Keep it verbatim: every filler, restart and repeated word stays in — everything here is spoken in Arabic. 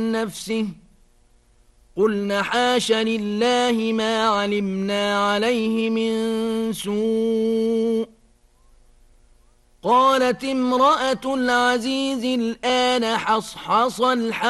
نفسه قلن حاش لله ما علمنا عليه من سوء. قالت امرأة العزيز الآن حصحص الحق